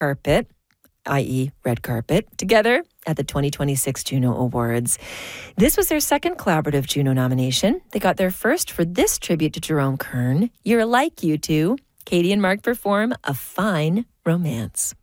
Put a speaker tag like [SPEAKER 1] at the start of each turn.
[SPEAKER 1] carpet, i.e. red carpet, together at the 2026 Juno Awards. This was their second collaborative Juno nomination. They got their first for this tribute to Jerome Kern, You're Like You Two. Katie and Mark perform A Fine Romance.